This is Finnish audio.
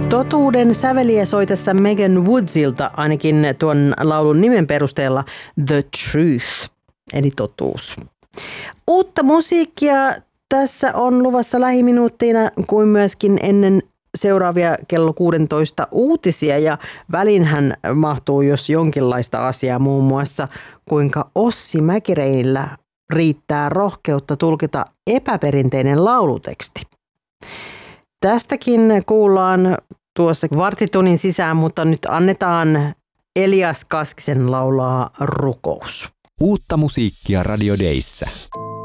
Totuuden säveliä soitessa Megan Woodsilta, ainakin tuon laulun nimen perusteella, The Truth, eli totuus. Uutta musiikkia tässä on luvassa lähiminuuttina kuin myöskin ennen seuraavia kello 16 uutisia, ja välinhän mahtuu jos jonkinlaista asiaa, muun muassa kuinka Ossi Mäkireinillä riittää rohkeutta tulkita epäperinteinen lauluteksti. Tästäkin kuullaan tuossa varttitunnin sisään, mutta nyt annetaan Elias Kaskisen laulaa Rukous. Uutta musiikkia Radio Dayssä.